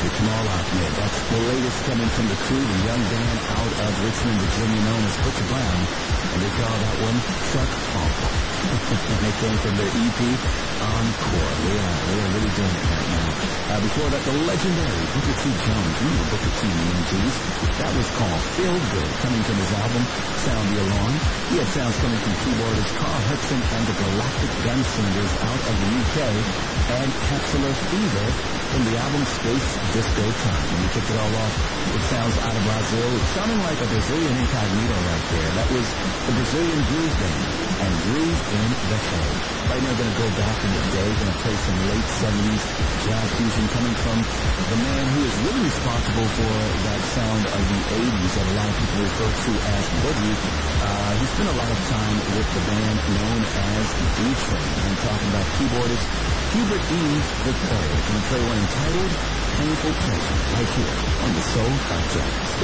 with Kamal Ahmed. That's the latest coming from the crew, the young band out of Richmond, Virginia, known as Butcher Brown. And they call that one Truck Pump. And they came from their EP, Encore. They are really doing it right now. Before that, the legendary Booker T. Jones. Remember Booker T. and the MGs? That was called Feel Good, coming from his album, Sound the Alarm. He had sounds coming from keyboardist Carl Hudson and the Galactic Gunslingers out of the UK, and Capsular Fever from the album Space Disco Time. And we kicked it all off with sounds out of Brazil, sounding like a Brazilian incognito right there. That was the Brazilian Groove Band and Groove in the Head. Right now, going to go back in the day, going to play some late 70s jazz fusion coming from the man who is really responsible for that sound of the 80s that a lot of people refer to as boogie. He spent a lot of time with the band known as D-Train. I'm talking about keyboardist Hubert Eve III. Going to play one entitled Painful Pleasure right here on the Soul of Jazz.